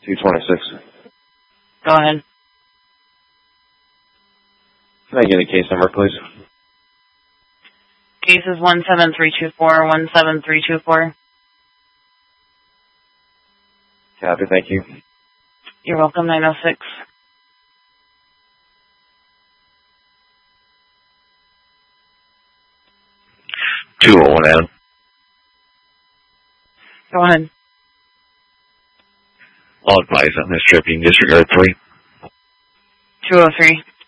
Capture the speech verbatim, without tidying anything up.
two twenty-six. Go ahead. Can I get a case number, please? Case is one seven three two four, one seven three two four. Copy, thank you. You're welcome, nine oh six. two oh one, Adam. Go ahead. All advised on this trip, you can disregard three. two oh three.